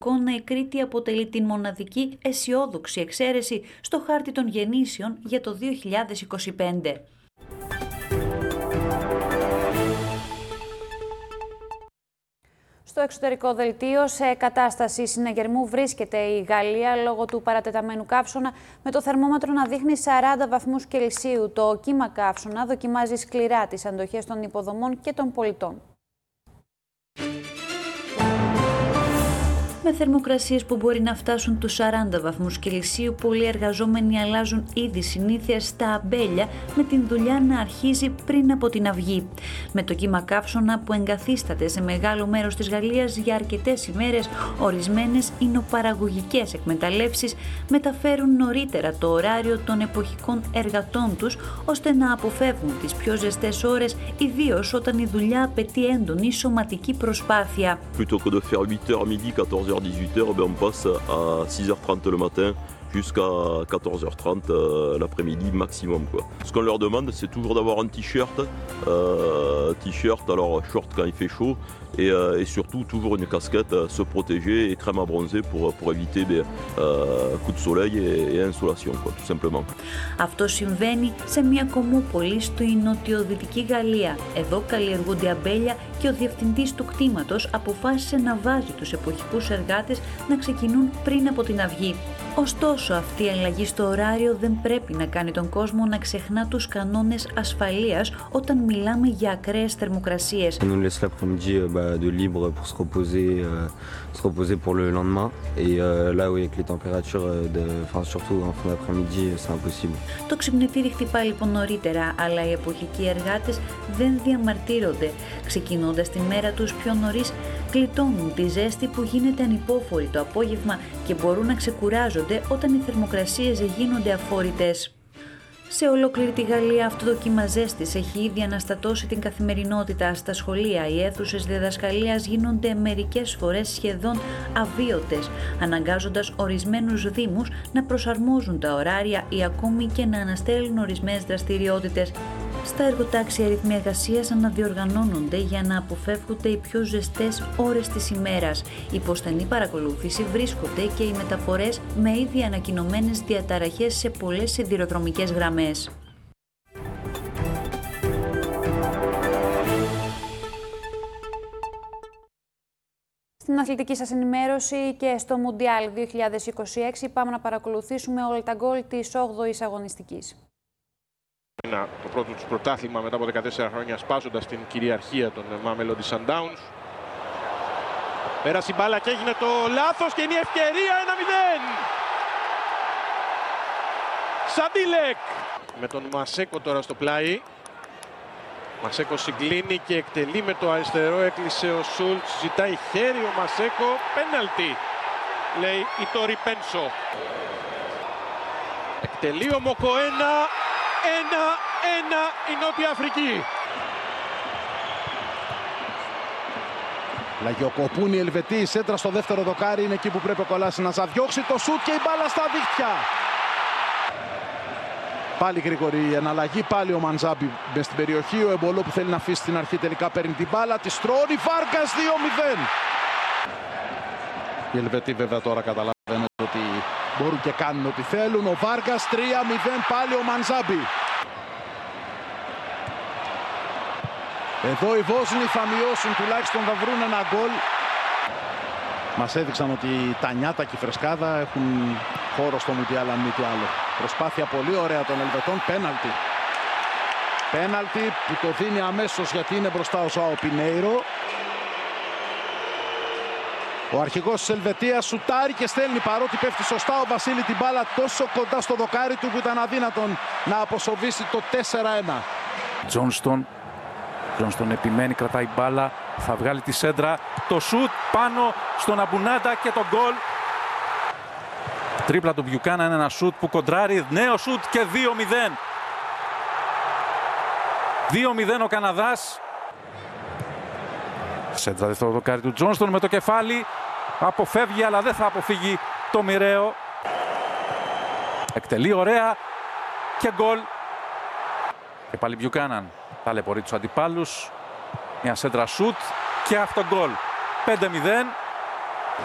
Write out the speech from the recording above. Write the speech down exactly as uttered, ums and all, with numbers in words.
η Κρήτη αποτελεί την μοναδική αισιόδοξη εξαίρεση στο χάρτη των γεννήσεων για το δύο χιλιάδες είκοσι πέντε. Στο εξωτερικό δελτίο, σε κατάσταση συναγερμού βρίσκεται η Γαλλία λόγω του παρατεταμένου καύσωνα, με το θερμόμετρο να δείχνει σαράντα βαθμούς Κελσίου. Το κύμα καύσωνα δοκιμάζει σκληρά τις αντοχές των υποδομών και των πολιτών. Με θερμοκρασίες που μπορεί να φτάσουν τους σαράντα βαθμούς Κελσίου, πολλοί εργαζόμενοι αλλάζουν ήδη συνήθειες στα αμπέλια, με την δουλειά να αρχίζει πριν από την αυγή. Με το κύμα καύσωνα που εγκαθίσταται σε μεγάλο μέρος της Γαλλίας για αρκετές ημέρες, ορισμένες υνοπαραγωγικές εκμεταλλεύσεις μεταφέρουν νωρίτερα το ωράριο των εποχικών εργατών τους, ώστε να αποφεύγουν τις πιο ζεστές ώρες, ιδίως όταν η δουλειά απαιτεί έντονη σωματική προσπάθεια. dix-huit heures, ben on passe à six heures trente le matin jusqu'à quatorze heures trente euh, l'après-midi maximum, quoi. Ce qu'on leur demande, c'est toujours d'avoir un t-shirt, euh, t-shirt, alors short quand il fait chaud, et, euh, et surtout toujours une casquette, euh, se protéger et crème à bronzer pour, pour éviter des euh, coups de soleil et, et insolation, quoi, tout simplement. Αυτό συμβαίνει σε μια κομμούπολη στη νοτιοδυτική Γαλλία. Εδώ καλλιεργούνται αμπέλια και ο διευθυντής του κτήματος αποφάσισε να βάζει τους εποχικούς εργάτες να ξεκινούν πριν από την αυγή. Ωστόσο, αυτή η αλλαγή στο ωράριο δεν πρέπει να κάνει τον κόσμο να ξεχνά τους κανόνες ασφαλείας όταν μιλάμε για ακραίες θερμοκρασίες. On nous laisse l'après-midi bah, de libre pour se reposer, euh, se reposer pour le lendemain. Et euh, là, oui, avec les températures, de, enfin, surtout en fin d'après-midi, c'est impossible. Το ξυπνητήρι χτυπά λοιπόν νωρίτερα, αλλά οι εποχικοί εργάτες δεν διαμαρτύρονται. Ξεκινώντας τη μέρα τους πιο νωρίς, γλιτώνουν τη ζέστη που γίνεται ανυπόφορη το απόγευμα και μπορούν να ξεκουράζονται όταν οι θερμοκρασίες γίνονται αφόρητες. Σε ολόκληρη τη Γαλλία αυτό το κύμα ζέστης έχει ήδη αναστατώσει την καθημερινότητα. Στα σχολεία οι αίθουσες διδασκαλίας γίνονται μερικές φορές σχεδόν αβίωτες, αναγκάζοντας ορισμένους δήμους να προσαρμόζουν τα ωράρια ή ακόμη και να αναστέλνουν ορισμένες δραστηριότητες. Στα εργοτάξια οι ρυθμοί εργασίας αναδιοργανώνονται για να αποφεύγονται οι πιο ζεστές ώρες της ημέρας. Υπό στενή παρακολούθηση βρίσκονται και οι μεταφορές με ήδη ανακοινωμένες διαταραχές σε πολλές σιδηροδρομικές γραμμές. Στην αθλητική σας ενημέρωση και στο Μουντιάλ δύο χιλιάδες είκοσι έξι πάμε να παρακολουθήσουμε όλα τα γκολ της όγδοης αγωνιστικής. Το πρώτο τους πρωτάθλημα μετά από δεκατέσσερα χρόνια, σπάζοντας την κυριαρχία των Mamelodi Sundowns. Πέρασε η μπάλα και έγινε το λάθος και είναι η ευκαιρία ένα μηδέν. Σαντίλεκ με τον Μασέκο τώρα στο πλάι. Μασέκο συγκλίνει και εκτελεί με το αριστερό, έκλεισε ο Σούλτς, ζητάει χέρι ο Μασέκο, πέναλτι, λέει η Τόρι Πένσο. Εκτελεί ο Μοκοένα. Ένα, ένα η Νότια Αφρική. Λαγιοκοπούν οι Ελβετοί, η σέντρα στο δεύτερο δοκάρι είναι εκεί που πρέπει ο Κολάσινας να διώξει το σούτ και η μπάλα στα δίχτυα. Πάλι γρήγορη η εναλλαγή, πάλι ο Μαντζάμπι μες στην περιοχή, ο Εμπολό που θέλει να αφήσει στην αρχή τελικά παίρνει την μπάλα, τη στρώνει, Βάργκας δύο μηδέν. Οι Ελβετοί βέβαια τώρα καταλαβαίνουν ότι μπορούν και κάνουν ό,τι θέλουν. Ο Βάργκας τρία μηδέν, πάλι ο Μαντζάμπι. Εδώ οι Βόσνοι θα μειώσουν, τουλάχιστον θα βρουν ένα γκολ. Μας έδειξαν ότι τα νιάτα και η φρεσκάδα έχουν χώρο στο Μουντιάλ, αν μη τι άλλο. Προσπάθεια πολύ ωραία των Ελβετών, πέναλτι. Πέναλτι που το δίνει αμέσως γιατί είναι μπροστά ο Ζωάο Πινέιρο. Ο αρχηγός της Ελβετίας σουτάρει και στέλνει, παρότι πέφτει σωστά ο Βασίλη την μπάλα τόσο κοντά στο δοκάρι του που ήταν αδύνατον να αποσοβήσει το τέσσερα ένα. Τζόνστον. Τζόνστον επιμένει, κρατάει μπάλα, θα βγάλει τη σέντρα, το σουτ πάνω στον Αμπουνάντα και το γκολ. Τρίπλα του Μπιουκάνα, ένα σουτ που κοντράρει, νέο σουτ και δύο μηδέν. δύο μηδέν ο Καναδάς. Σέντρα δεύτερο δοκάρι του Τζόνστον με το κεφάλι, αποφεύγει αλλά δεν θα αποφύγει το μοιραίο. Εκτελεί ωραία και γκολ. Και πάλι Μπιουκάναν ταλαιπωρεί τους αντιπάλους. Μια σέντρα σουτ και αυτό γκολ. πέντε μηδέν.